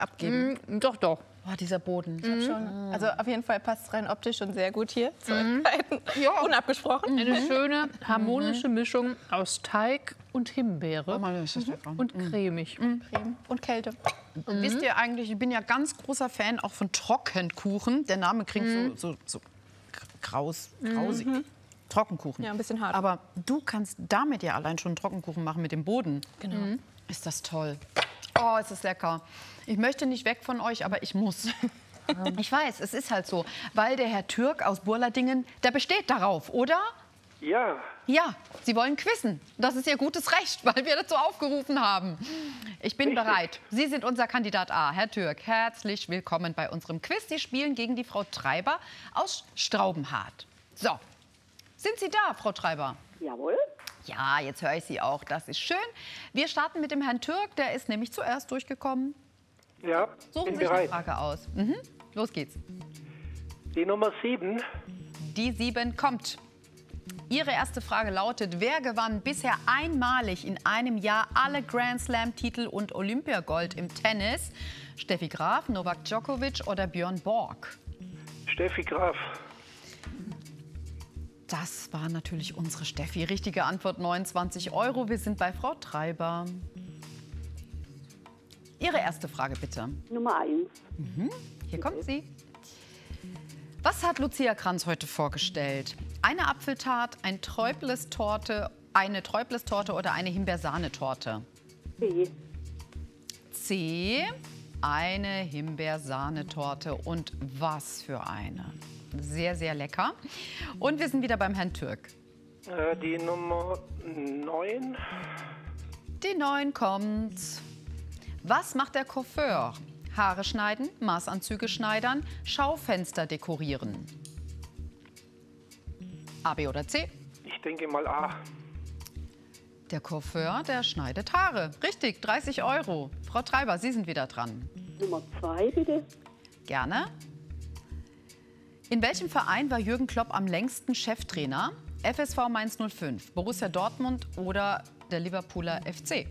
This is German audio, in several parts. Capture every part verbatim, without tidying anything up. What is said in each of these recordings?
abgeben. Mm, doch, doch. Oh, dieser Boden. Ich hab schon, also auf jeden Fall passt es rein optisch schon sehr gut hier zu euch beiden. Ja. Unabgesprochen. Eine schöne, harmonische Mischung aus Teig und Himbeere. Oh Mann, ist das lecker. Und cremig. Creme und Kälte. Und wisst ihr eigentlich, ich bin ja ganz großer Fan auch von Trockenkuchen. Der Name klingt so, so, so graus, grausig. Trockenkuchen. Ja, ein bisschen hart. Aber du kannst damit ja allein schon einen Trockenkuchen machen mit dem Boden. Genau. Ist das toll. Oh, ist das lecker. Ich möchte nicht weg von euch, aber ich muss. Ich weiß, es ist halt so. Weil der Herr Türk aus Burladingen, der besteht darauf, oder? Ja, Ja, Sie wollen quizzen. Das ist Ihr gutes Recht, weil wir dazu aufgerufen haben. Ich bin Richtig. bereit. Sie sind unser Kandidat A. Herr Türk, herzlich willkommen bei unserem Quiz. Sie spielen gegen die Frau Treiber aus Straubenhardt. So, sind Sie da, Frau Treiber? Jawohl. Ja, jetzt höre ich Sie auch. Das ist schön. Wir starten mit dem Herrn Türk. Der ist nämlich zuerst durchgekommen. ja, Suchen bin Sie sich bereit. eine Frage aus. Mhm. Los geht's. Die Nummer sieben, Die sieben kommt. Ihre erste Frage lautet, wer gewann bisher einmalig in einem Jahr alle Grand Slam-Titel und Olympiagold im Tennis? Steffi Graf, Novak Djokovic oder Björn Borg? Steffi Graf. Das war natürlich unsere Steffi. Richtige Antwort neunundzwanzig Euro. Wir sind bei Frau Treiber. Ihre erste Frage bitte. Nummer eins. Hier kommt sie. Was hat Lucia Kranz heute vorgestellt? Eine Apfeltart, ein Träublis-Torte, eine Träublis-Torte oder eine Himbeersahnetorte? B. C. Eine Himbeersahnetorte. Und was für eine. Sehr, sehr lecker. Und wir sind wieder beim Herrn Türk. Äh, die Nummer neun, Die neun kommt. Was macht der Coiffeur? Haare schneiden, Maßanzüge schneidern, Schaufenster dekorieren. A, B oder C? ich denke mal A. Der Coiffeur, der schneidet Haare. Richtig, dreißig Euro. Frau Treiber, Sie sind wieder dran. Nummer zwei, bitte. Gerne. In welchem Verein war Jürgen Klopp am längsten Cheftrainer? F S V Mainz null fünf, Borussia Dortmund oder der Liverpooler F C?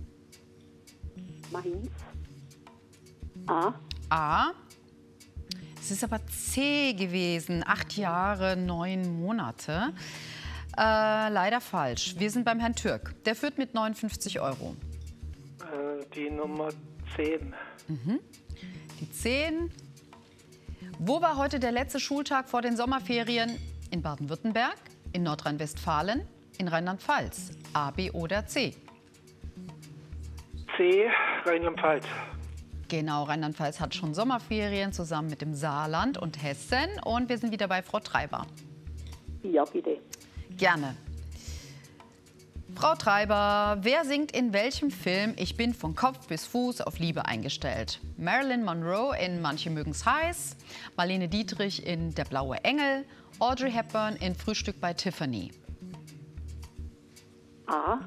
Mainz. A. A. Es ist aber C gewesen. Acht Jahre, neun Monate. Äh, leider falsch. Wir sind beim Herrn Türk. Der führt mit neunundfünfzig Euro. Äh, die Nummer zehn, Die zehn. Wo war heute der letzte Schultag vor den Sommerferien? In Baden-Württemberg, in Nordrhein-Westfalen, in Rheinland-Pfalz? A, B oder C? C, Rheinland-Pfalz. Genau, Rheinland-Pfalz hat schon Sommerferien zusammen mit dem Saarland und Hessen. Und wir sind wieder bei Frau Treiber. Ja, bitte. Gerne. Frau Treiber, wer singt in welchem Film Ich bin von Kopf bis Fuß auf Liebe eingestellt? Marilyn Monroe in Manche mögen's heiß, Marlene Dietrich in Der blaue Engel, Audrey Hepburn in Frühstück bei Tiffany. A.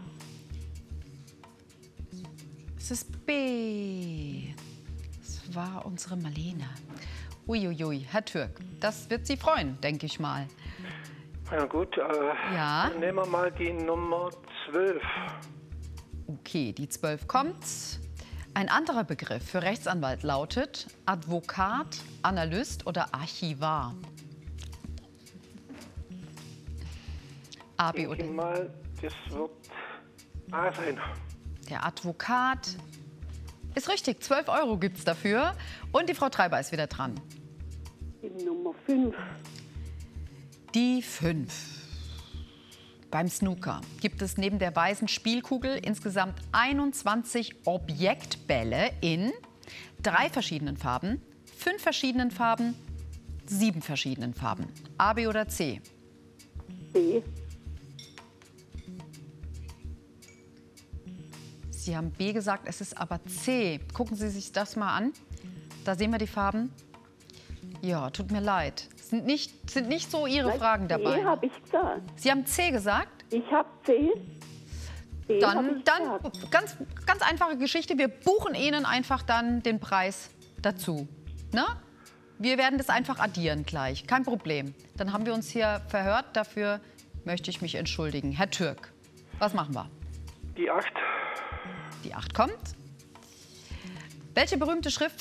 Es ist B. Es war unsere Marlene. Uiuiui, Herr Türk, das wird Sie freuen, denke ich mal. Ja gut, äh, Ja. dann nehmen wir mal die Nummer zwölf. Okay, die zwölf kommt. Ein anderer Begriff für Rechtsanwalt lautet Advokat, Analyst oder Archivar. A, B Ich oder denke mal, das wird A sein. der Advokat. Ist richtig, zwölf Euro gibt es dafür. Und die Frau Treiber ist wieder dran. Die Nummer fünf. Die fünf. Beim Snooker gibt es neben der weißen Spielkugel insgesamt einundzwanzig Objektbälle in drei verschiedenen Farben, fünf verschiedenen Farben, sieben verschiedenen Farben. A, B oder C? B. Sie haben B gesagt, es ist aber C. Gucken Sie sich das mal an. Da sehen wir die Farben. Ja, tut mir leid. Sind nicht, sind nicht so Ihre Nein, Fragen dabei. C habe ich gesagt. Sie haben C gesagt? Ich habe C. C hab Dann, ich dann gesagt. ganz, ganz einfache Geschichte. Wir buchen Ihnen einfach dann den Preis dazu. Ne? Wir werden das einfach addieren gleich. Kein Problem. Dann haben wir uns hier verhört. Dafür möchte ich mich entschuldigen. Herr Türk, was machen wir? Die acht, Die acht kommt. Welche berühmte Schrift